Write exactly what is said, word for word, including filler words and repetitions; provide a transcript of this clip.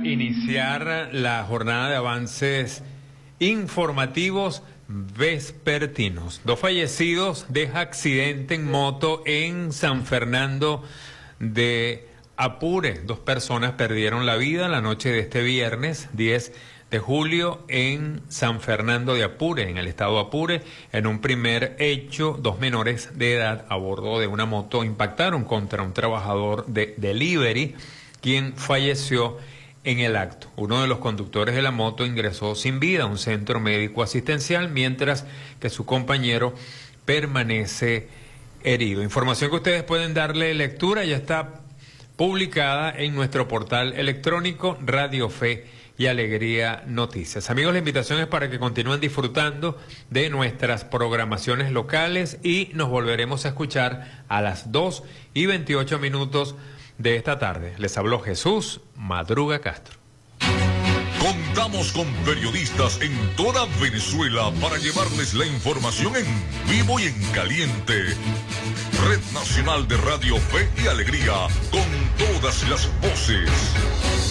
iniciar la jornada de avances informativos vespertinos. Dos fallecidos deja accidente en moto en San Fernando de Apure. Dos personas perdieron la vida la noche de este viernes diez de julio en San Fernando de Apure, en el estado de Apure. En un primer hecho, dos menores de edad a bordo de una moto impactaron contra un trabajador de delivery, quien falleció en el acto. Uno de los conductores de la moto ingresó sin vida a un centro médico asistencial, mientras que su compañero permanece herido. Información que ustedes pueden darle lectura, ya está publicada en nuestro portal electrónico Radio Fe y Alegría Noticias. Amigos, la invitación es para que continúen disfrutando de nuestras programaciones locales y nos volveremos a escuchar a las dos y veintiocho minutos de esta tarde. Les habló Jesús Madruga Castro. Contamos con periodistas en toda Venezuela para llevarles la información en vivo y en caliente. Red Nacional de Radio Fe y Alegría, con todas las voces.